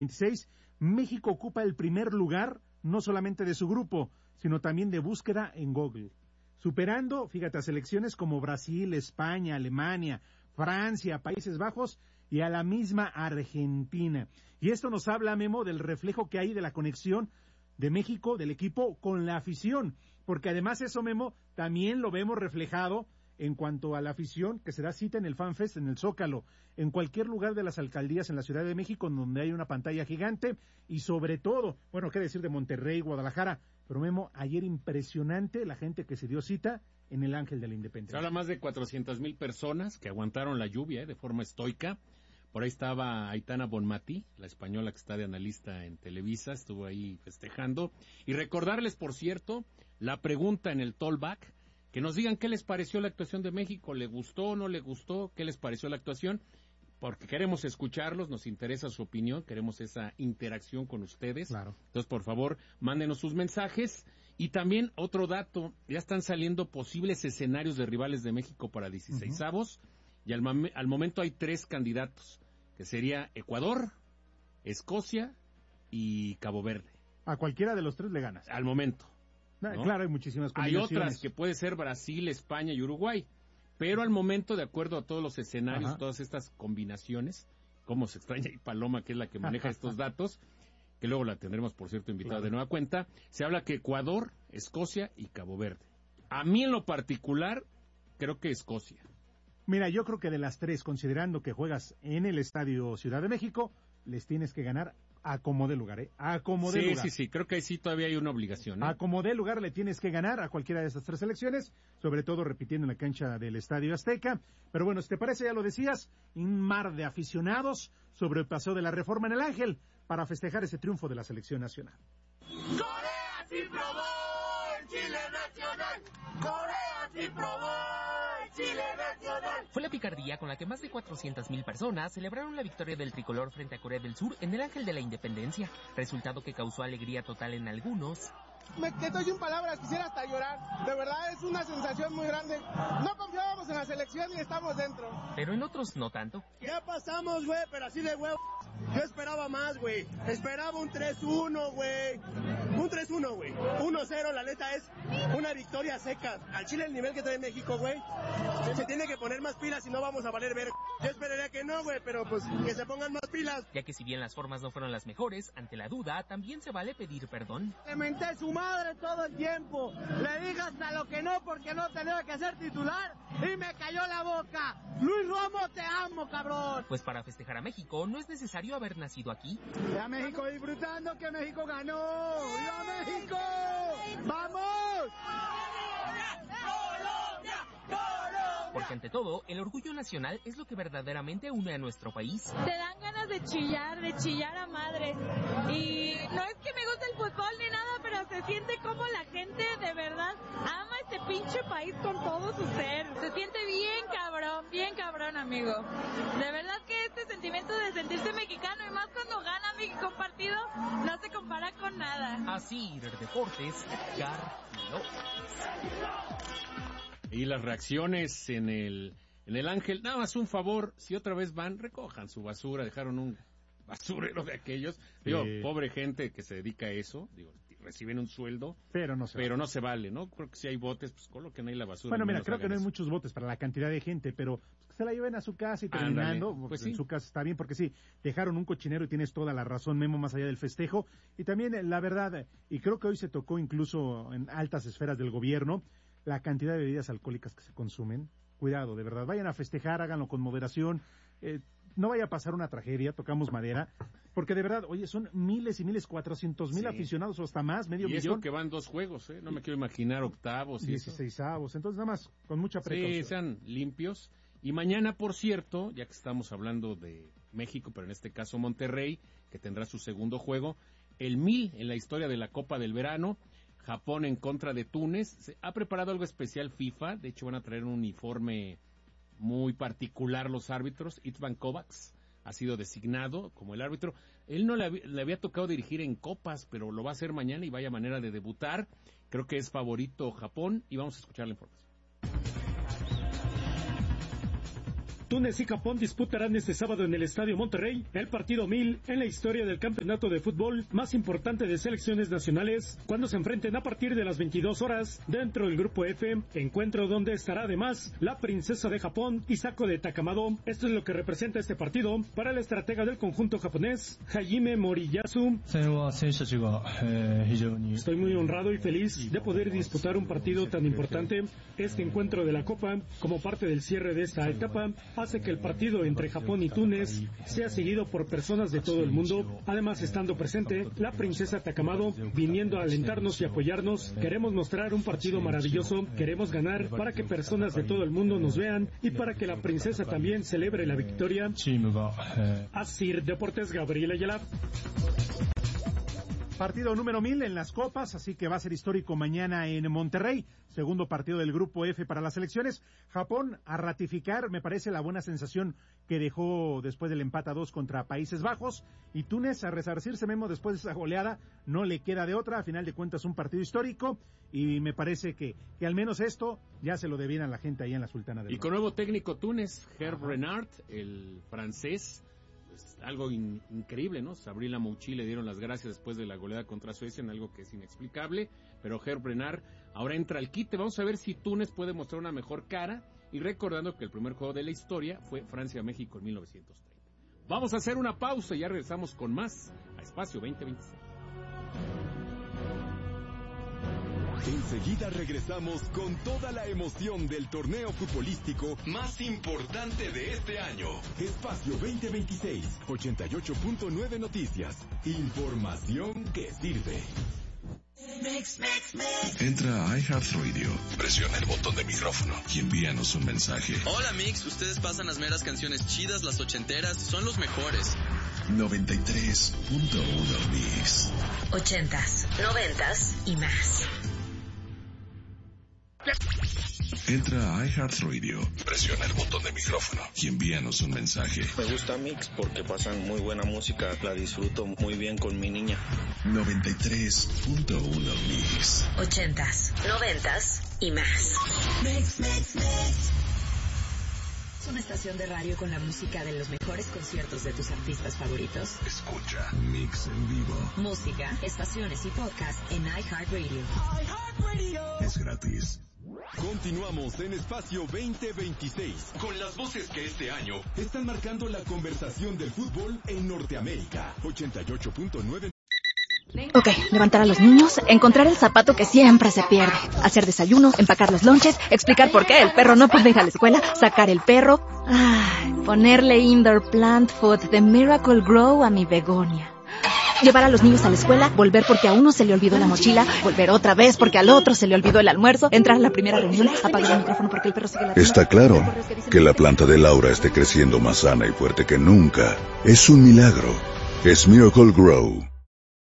26, México ocupa el primer lugar, no solamente de su grupo, sino también de búsqueda en Google, superando, fíjate, a selecciones como Brasil, España, Alemania, Francia, Países Bajos y a la misma Argentina. Y esto nos habla, Memo, del reflejo que hay de la conexión de México, del equipo, con la afición, porque además eso, Memo, también lo vemos reflejado en cuanto a la afición que se da cita en el FanFest, en el Zócalo, en cualquier lugar de las alcaldías en la Ciudad de México, en donde hay una pantalla gigante, y sobre todo, bueno, qué decir de Monterrey, Guadalajara, pero Memo, ayer impresionante la gente que se dio cita en el Ángel de la Independencia. Se habla más de 400,000 personas que aguantaron la lluvia de forma estoica. Por ahí estaba Aitana Bonmatí, la española que está de analista en Televisa, estuvo ahí festejando. Y recordarles, por cierto, la pregunta en el Tollback, que nos digan qué les pareció la actuación de México, ¿le gustó o no le gustó? ¿Qué les pareció la actuación? Porque queremos escucharlos, nos interesa su opinión, queremos esa interacción con ustedes. Claro. Entonces, por favor, mándenos sus mensajes. Y también otro dato, ya están saliendo posibles escenarios de rivales de México para 16avos. Y al momento hay 3 candidatos, que sería Ecuador, Escocia y Cabo Verde. A cualquiera de los 3 le ganas. Al momento, ¿no? Claro, hay muchísimas Hay combinaciones. otras que puede ser Brasil, España y Uruguay. Pero al momento, de acuerdo a todos los escenarios, todas estas combinaciones, como se extraña y Paloma, que es la que maneja estos datos, que luego la tendremos, por cierto, invitada de nueva cuenta, se habla que Ecuador, Escocia y Cabo Verde. A mí en lo particular, creo que Escocia. Mira, yo creo que de las 3, considerando que juegas en el Estadio Ciudad de México, les tienes que ganar a como dé lugar, A como dé lugar. Sí, creo que ahí sí todavía hay una obligación, A como dé lugar le tienes que ganar a cualquiera de esas 3 selecciones, sobre todo repitiendo en la cancha del Estadio Azteca. Pero bueno, si te parece, ya lo decías, un mar de aficionados sobre el paseo de la Reforma en el Ángel para festejar ese triunfo de la selección nacional. Corea sí probó el Chile nacional. Corea sí probó el Chile nacional. Fue la picardía con la que más de 400,000 personas celebraron la victoria del tricolor frente a Corea del Sur en el Ángel de la Independencia, resultado que causó alegría total en algunos. Me quedo sin palabras, quisiera hasta llorar. De verdad es una sensación muy grande. No confiábamos en la selección y estamos dentro. Pero en otros no tanto. Ya pasamos, güey, pero así de huevo. Yo esperaba más, güey. Esperaba un 3-1, güey. Un 3-1, güey. 1-0, la neta es una victoria seca. Al Chile el nivel que trae México, güey, se tiene que poner más pilas y no vamos a valer ver. Yo esperaría que no, güey, pero pues que se pongan más pilas. Ya que si bien las formas no fueron las mejores, ante la duda también se vale pedir perdón. Le menté a su madre todo el tiempo. Le dije hasta lo que no porque no tenía que ser titular y me cayó la boca. Luis Romo, te amo, cabrón. Pues para festejar a México no es necesario haber nacido aquí. Ya México disfrutando que México ganó. ¡Viva México! ¡Vamos! Porque ante todo, el orgullo nacional es lo que verdaderamente une a nuestro país. Te dan ganas de chillar a madre. Y no es que me guste el fútbol ni nada, pero se siente como la gente de verdad ama este pinche país con todo su ser. Se siente bien cabrón, amigo. De verdad que este sentimiento de sentirse mexicano, y más cuando gana México un partido, no se compara con nada. Así, Deportes, Carlos. Y las reacciones en el Ángel, nada más un favor, si otra vez van, recojan su basura, dejaron un basurero de aquellos. Digo, pobre gente que se dedica a eso, digo, reciben un sueldo, pero no se vale, ¿no? Creo que si hay botes, pues coloquen ahí la basura. Bueno, mira, creo que no hay muchos botes para la cantidad de gente, pero pues, que se la lleven a su casa y terminando, pues en su casa está bien, porque sí, dejaron un cochinero y tienes toda la razón, Memo, más allá del festejo. Y también, la verdad, y creo que hoy se tocó incluso en altas esferas del gobierno, la cantidad de bebidas alcohólicas que se consumen. Cuidado, de verdad, vayan a festejar, háganlo con moderación, no vaya a pasar una tragedia, tocamos madera, porque de verdad, oye, son miles y miles, 400,000 aficionados o hasta más, medio millón. Y eso que van 2 juegos, no me quiero imaginar octavos. 16avos, entonces nada más, con mucha precaución. Sí, sean limpios. Y mañana, por cierto, ya que estamos hablando de México, pero en este caso Monterrey, que tendrá su segundo juego, el 1000 en la historia de la Copa del Verano, Japón en contra de Túnez. Se ha preparado algo especial FIFA, de hecho van a traer un uniforme muy particular los árbitros. Itzvan Kovacs ha sido designado como el árbitro. Él no le había tocado dirigir en copas, pero lo va a hacer mañana y vaya manera de debutar. Creo que es favorito Japón y vamos a escuchar la información. Túnez y Japón disputarán este sábado en el Estadio Monterrey el partido 1000 en la historia del campeonato de fútbol más importante de selecciones nacionales, cuando se enfrenten a partir de las 22 horas dentro del Grupo F, encuentro donde estará además la princesa de Japón, Hisako de Takamado. Esto es lo que representa este partido para el estratega del conjunto japonés, Hajime Moriyasu. Estoy muy honrado y feliz de poder disputar un partido tan importante. Este encuentro de la Copa, como parte del cierre de esta etapa, hace que el partido entre Japón y Túnez sea seguido por personas de todo el mundo. Además, estando presente la princesa Takamado, viniendo a alentarnos y apoyarnos, queremos mostrar un partido maravilloso, queremos ganar para que personas de todo el mundo nos vean y para que la princesa también celebre la victoria. Asir Deportes, Gabriel Ayala. Partido número 1000 en las copas, así que va a ser histórico mañana en Monterrey. Segundo partido del Grupo F para las selecciones. Japón a ratificar, me parece, la buena sensación que dejó después del empate a 2 contra Países Bajos. Y Túnez a resarcirse, Memo, después de esa goleada. No le queda de otra, a final de cuentas un partido histórico. Y me parece que al menos esto ya se lo debían a la gente ahí en la Sultana del Y con nuevo técnico Túnez, Hervé Renard, el francés. Algo increíble, ¿no? Sabrina Mouchi le dieron las gracias después de la goleada contra Suecia en algo que es inexplicable, pero Hervé Renard ahora entra al quite. Vamos a ver si Túnez puede mostrar una mejor cara, y recordando que el primer juego de la historia fue Francia-México en 1930. Vamos a hacer una pausa y ya regresamos con más a Espacio 2026. Enseguida regresamos con toda la emoción del torneo futbolístico más importante de este año. Espacio 2026, 88.9 Noticias. Información que sirve. Entra a iHeartRadio, presiona el botón de micrófono y envíanos un mensaje. Hola Mix, ustedes pasan las meras canciones chidas, las ochenteras, son los mejores. 93.1 Mix. 80s, 90s y más. Entra a iHeartRadio, presiona el botón de micrófono y envíanos un mensaje. Me gusta Mix porque pasan muy buena música, la disfruto muy bien con mi niña. 93.1 Mix. 80s, 90s y más. Mix. Es una estación de radio con la música de los mejores conciertos de tus artistas favoritos. Escucha Mix en vivo. Música, estaciones y podcast en iHeartRadio. Es gratis. Continuamos en Espacio 2026 con las voces que este año están marcando la conversación del fútbol en Norteamérica. 88.9. Ok, levantar a los niños, encontrar el zapato que siempre se pierde, hacer desayuno, empacar los lonches, explicar por qué el perro no puede ir a la escuela, sacar el perro, ponerle indoor plant food de Miracle Grow a mi begonia. Llevar a los niños a la escuela, volver porque a uno se le olvidó la mochila, volver otra vez porque al otro se le olvidó el almuerzo, entrar a la primera reunión, apagar el micrófono porque el perro sigue la... Está claro que la planta de Laura esté creciendo más sana y fuerte que nunca. Es un milagro. Es Miracle Grow.